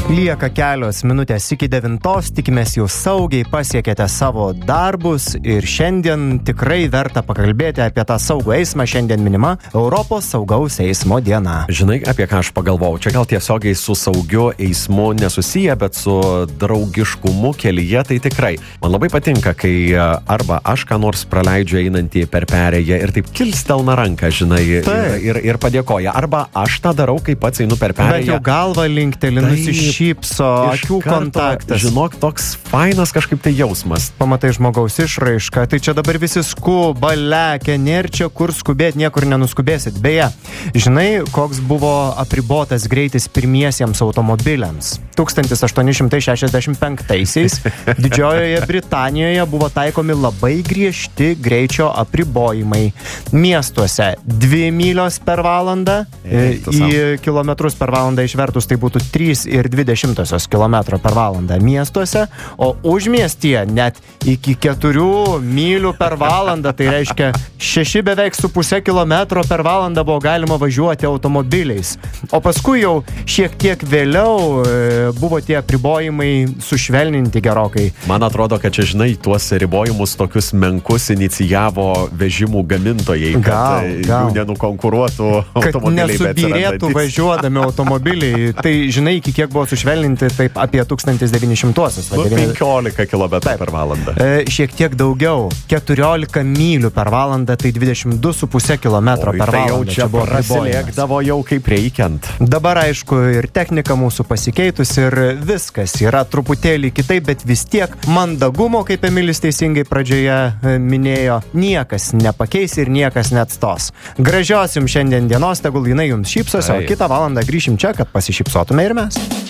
Lieka kelios minutės iki 9, tikimės jūs saugiai pasiekėte savo darbus ir šiandien tikrai verta pakalbėti apie tą saugų eismą. Šiandien minima Europos saugaus eismo diena. Žinai, apie ką aš pagalvojau? Čia gal tiesiogiai su saugiu eismu nesusiję, bet su draugiškumu kelyje tai tikrai. Man labai patinka, kai arba aš ką nors praleidžiu einantį per perėją ir taip kilstelna ranką, žinai, ir padėkoja. Arba aš tą darau, kai pats einu per perėją. Bet jau galva linkteli, nusišypso, akių kontaktas. Žinok, toks fainas kažkaip tai jausmas. Pamatai žmogaus išraišką, tai čia dabar visi skuba, lekia, nėr čia kur skubėti, niekur nenuskubėsit. Beje, žinai, koks buvo apribotas greitis pirmiesiems automobiliams? 1865-aisiais Didžiojoje Britanijoje buvo taikomi labai griežti greičio apribojimai. Miestuose 2 mylios per valandą, į kilometrus per valandą išvertus tai būtų 3,2 km per valandą miestuose, o užmiestyje net iki 4 mylių per valandą, tai reiškia 6 beveik su pusė kilometro per valandą buvo galima važiuoti automobiliais. O paskui jau šiek tiek vėliau buvo tie apribojimai sušvelninti gerokai. Man atrodo, kad čia, žinai, tuos ribojimus tokius menkus inicijavo vežimų gamintojai, kad jų nenukonkuruotų automobiliai. Kad nesubirėtų važiuodami automobiliai. Tai, žinai, iki kiek buvo sušvelninti, taip apie 1900-uosius. 15 km per valandą. Šiek tiek daugiau. 14 mylių per valandą, tai 22,5 km per valandą. Tai jau čia prasilėkdavo jau kaip reikiant. Dabar, aišku, ir technika mūsų pasikeitus ir viskas yra truputėlį kitaip, bet vis tiek mandagumo, kaip Emilis teisingai pradžioje minėjo, niekas nepakeis ir niekas neatstos. Gražios jums šiandien dienos, tegul jinai jums šypsosi, o kitą valandą grįšim čia, kad pasišypsotume ir mes.